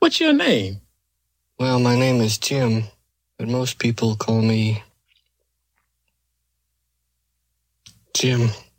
What's your name? Well, my name is Jim, but most people call me Jim.